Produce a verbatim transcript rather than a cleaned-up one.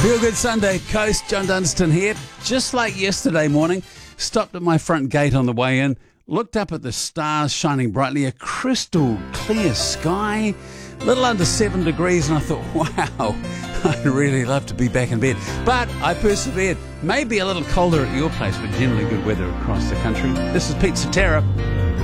Feel Good Sunday Coast, John Dunstan here. Just like yesterday morning, stopped at my front gate on the way in, looked up at the stars shining brightly, a crystal clear sky, a little under seven degrees, and I thought, wow, I'd really love to be back in bed. But I persevered. Maybe a little colder at your place, but generally good weather across the country. This is Pete Cetera.